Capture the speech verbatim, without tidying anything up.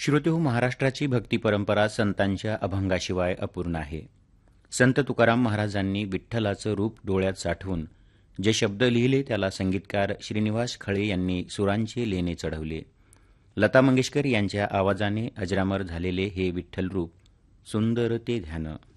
श्रोतेहो, महाराष्ट्राची भक्ती परंपरा संतांच्या अभंगाशिवाय अपूर्ण आहे. संत तुकाराम महाराजांनी विठ्ठलाचं रूप डोळ्यात साठवून जे शब्द लिहिले त्याला संगीतकार श्रीनिवास खळे यांनी सुरांचे लेणे चढवले. लता मंगेशकर यांच्या आवाजाने अजरामर झालेले हे विठ्ठल रूप सुंदर ते ध्यान.